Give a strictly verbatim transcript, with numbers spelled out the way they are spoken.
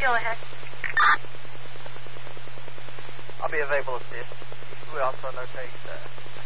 Go ahead. I'll be available at this. We also notate uh,